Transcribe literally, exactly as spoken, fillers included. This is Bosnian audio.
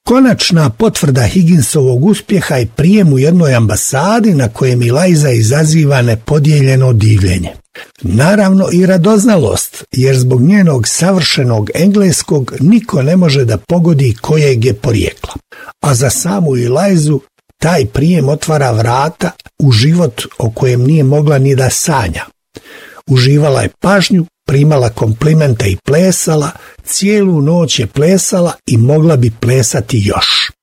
Konačna potvrda Higginsovog uspjeha je prijem u jednoj ambasadi na kojem Eliza izaziva nepodijeljeno divljenje. Naravno i radoznalost, jer zbog njenog savršenog engleskog niko ne može da pogodi kojeg je porijekla. A za samu Elizu taj prijem otvara vrata u život o kojem nije mogla ni da sanja. Uživala je pažnju, primala komplimente i plesala, cijelu noć je plesala i mogla bi plesati još.